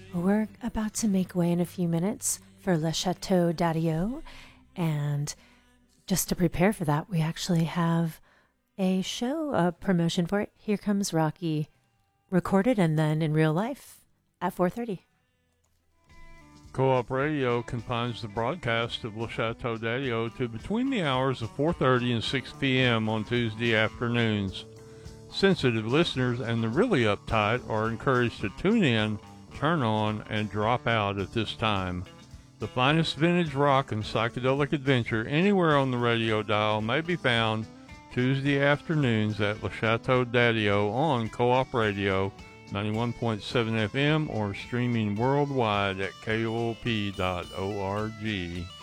We're about to make way in a few minutes for Le Chateau d'Addio, and just to prepare for that, we actually have a show, a promotion for it. Here Comes Rocky, recorded and then in real life at 4:30. Co-op Radio confines the broadcast of Le Chateau d'Addio to between the hours of 4:30 and 6 p.m. on Tuesday afternoons. Sensitive listeners and the really uptight are encouraged to tune in, turn on, and drop out at this time. The finest vintage rock and psychedelic adventure anywhere on the radio dial may be found Tuesday afternoons at Le Chateau d'Addio on Co-op Radio 91.7 FM or streaming worldwide at koop.org.